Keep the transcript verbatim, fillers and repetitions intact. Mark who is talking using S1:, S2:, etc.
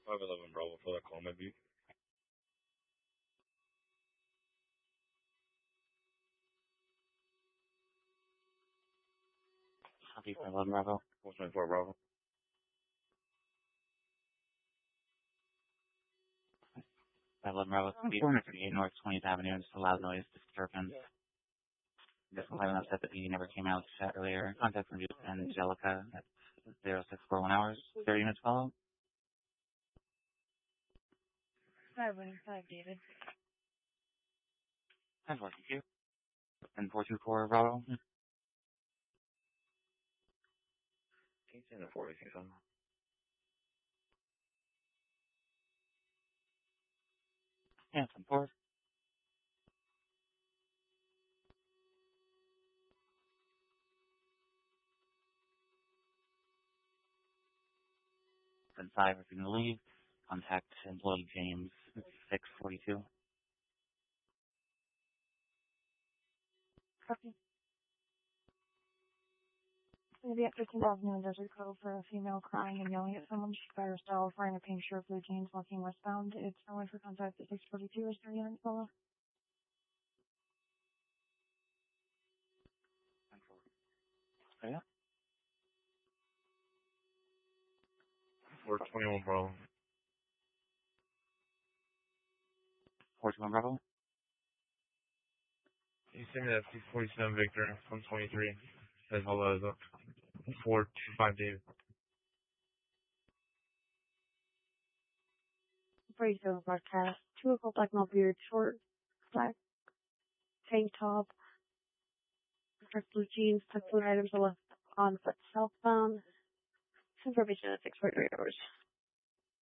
S1: five eleven Bravo for that call, maybe.
S2: Copy five eleven Bravo.
S1: four twenty-four Bravo.
S2: five eleven Bravo, four fifty-eight North twentieth Avenue, just a loud noise disturbance. Just letting us that the P D never came out to chat earlier. Contact from Angelica at zero six four one hours, thirty minutes follow.
S3: five one five, David.
S2: ten four, thank you. And four two four Bravo.
S1: eighteen to forty, think so.
S2: Yeah, ten four. ten five, if you're going to leave, contact employee James, six forty-two.
S3: Copy. It's going to be at fifteen Avenue in Desert Cove for a female crying and yelling at someone. She's by herself, wearing a pink shirt, blue jeans, walking westbound. It's someone for contact at six forty-two is thirty minutes follow.
S2: ten four. Oh, yeah?
S1: four twenty-one Bravo.
S2: four two one Bravo.
S1: You send me that six forty-seven Victor from twenty-three. Says hello as up. four two five David.
S3: Praise over broadcast. Two o'clock black male beard, short black tank top, dark blue jeans, tucked blue items are left on foot southbound. Information at six forty-three hours.